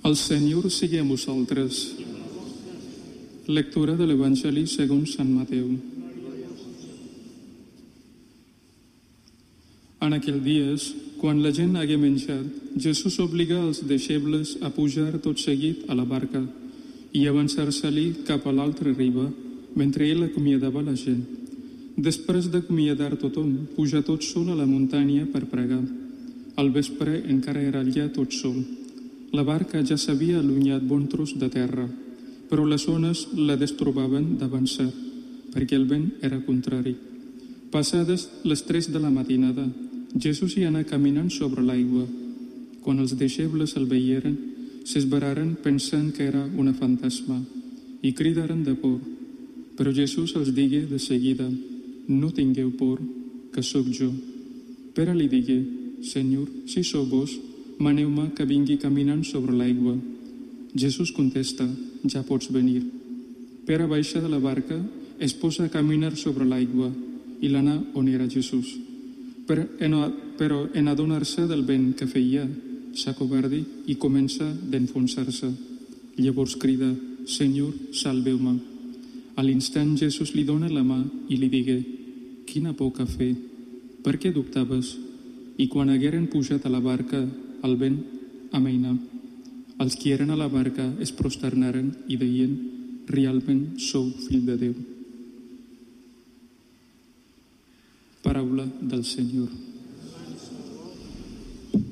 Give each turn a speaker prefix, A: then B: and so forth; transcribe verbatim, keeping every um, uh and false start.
A: El Senyor sigui amb vosaltres. Lectura de l'Evangeli segons Sant Mateu. En aquells dies, quan la gent hagué menjat, Jesús obliga els deixebles a pujar tot seguit a la barca i avançar-se-li cap a l'altra riba, mentre ell acomiadava la gent. Després d'acomiadar tothom, puja tot sol a la muntanya per pregar. Al vespre encara era allà tot sol. La barca ja s'havia allunyat bon tros de terra, però les ones la destrobaven d'avançar, perquè el vent era contrari. Passades les tres de la matinada, Jesús hi anà caminant sobre l'aigua. Quan els deixebles el veieren, s'esveraren pensant que era una fantasma i cridaren de por. Però Jesús els digué de seguida: «No tingueu por, que sóc jo». Pere li digué: «Senyor, si sou vos, maneu-me que vingui caminant sobre l'aigua». Jesús contesta: «Ja pots venir». Pere baixa de la barca, es posa a caminar sobre l'aigua i l'anar on era Jesús. Però en adonar-se del vent que feia, s'acovardi i comença d'enfonsar-se. Llavors crida: «Senyor, salveu-me». A l'instant Jesús li dona la mà i li digué: «Quina poca fe! Per què dubtaves?» I quan hagueren pujat a la barca, el vent amainà. Els qui eren a la barca es prosternaren i deien: «Realment sou fill de Déu». Paraula del Senyor.